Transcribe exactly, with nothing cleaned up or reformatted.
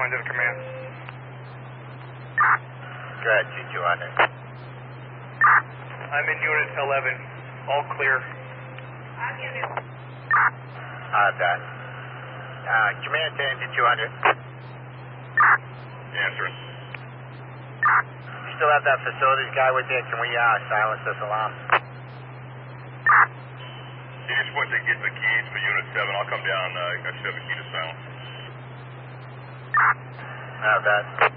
hundred to command. Go ahead, G two hundred. I'm in unit eleven. All clear. I'm unit. Uh, that. Uh, command to engine two hundred. Answering. You still have that facilities guy with you? Can we uh, silence this alarm? He just went to get the keys for unit seven. I'll come down. Uh, I should have a key to silence. Uh, that.